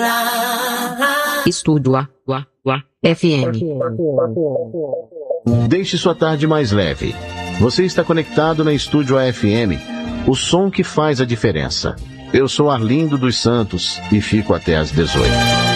Estúdio FM. Deixe sua tarde mais leve. Você está conectado na Estúdio AFM, o som que faz a diferença. Eu sou Arlindo dos Santos e fico até às 18.